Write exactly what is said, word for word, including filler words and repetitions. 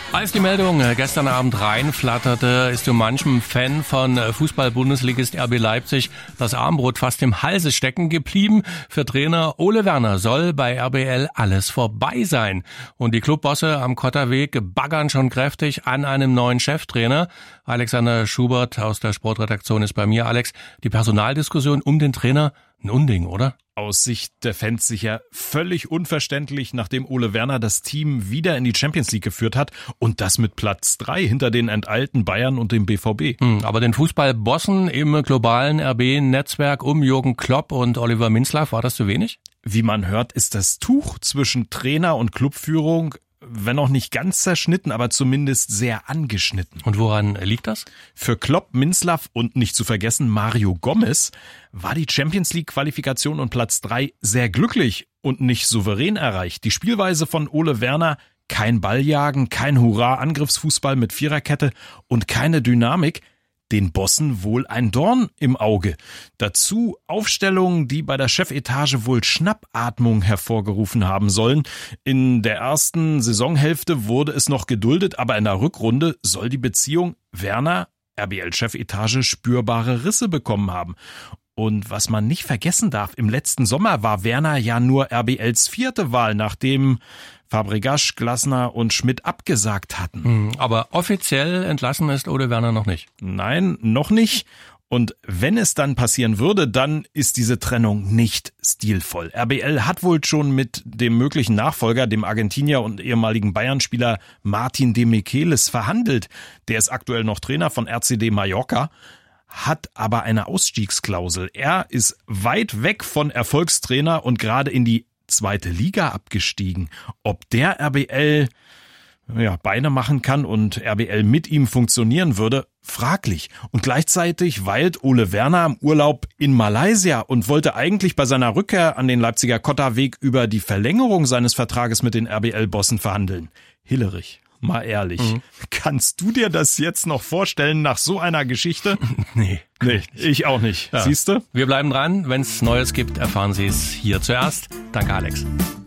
Als die Meldung gestern Abend reinflatterte, ist so manchem Fan von Fußball-Bundesligist R B Leipzig das Armbrot fast im Halse stecken geblieben. Für Trainer Ole Werner soll bei R B L alles vorbei sein. Und die Clubbosse am Kotterweg baggern schon kräftig an einem neuen Cheftrainer. Alexander Schubert aus der Sportredaktion ist bei mir. Alex, die Personaldiskussion um den Trainer, ein Unding, oder? Aus Sicht der Fans sicher völlig unverständlich, nachdem Ole Werner das Team wieder in die Champions League geführt hat und das mit Platz drei hinter den enteilten Bayern und dem B V B. Hm, aber den Fußballbossen im globalen R B-Netzwerk um Jürgen Klopp und Oliver Minzlaff, war das zu wenig? Wie man hört, ist das Tuch zwischen Trainer und Clubführung, wenn auch nicht ganz zerschnitten, aber zumindest sehr angeschnitten. Und woran liegt das? Für Klopp, Minzlaff und nicht zu vergessen Mario Gomez war die Champions-League-Qualifikation und Platz drei sehr glücklich und nicht souverän erreicht. Die Spielweise von Ole Werner: kein Balljagen, kein Hurra-Angriffsfußball mit Viererkette und keine Dynamik. Den Bossen wohl ein Dorn im Auge. Dazu Aufstellungen, die bei der Chefetage wohl Schnappatmung hervorgerufen haben sollen. In der ersten Saisonhälfte wurde es noch geduldet, aber in der Rückrunde soll die Beziehung Werner, R B L-Chefetage, spürbare Risse bekommen haben. Und was man nicht vergessen darf, im letzten Sommer war Werner ja nur R B Ls vierte Wahl, nachdem Fabregas, Glasner und Schmidt abgesagt hatten. Aber offiziell entlassen ist Ole Werner noch nicht. Nein, noch nicht. Und wenn es dann passieren würde, dann ist diese Trennung nicht stilvoll. R B L hat wohl schon mit dem möglichen Nachfolger, dem Argentinier und ehemaligen Bayern-Spieler Martin de Michelis, verhandelt. Der ist aktuell noch Trainer von R C D Mallorca, hat aber eine Ausstiegsklausel. Er ist weit weg von Erfolgstrainer und gerade in die zweite Liga abgestiegen. Ob der R B L ja, Beine machen kann und R B L mit ihm funktionieren würde, fraglich. Und gleichzeitig weilt Ole Werner im Urlaub in Malaysia und wollte eigentlich bei seiner Rückkehr an den Leipziger Kotterweg über die Verlängerung seines Vertrages mit den R B L-Bossen verhandeln. Hillerig. Mal ehrlich. Mhm. Kannst du dir das jetzt noch vorstellen nach so einer Geschichte? Nee. Nee, ich auch nicht. Ja. Siehst du? Wir bleiben dran. Wenn es Neues gibt, erfahren Sie es hier zuerst. Danke, Alex.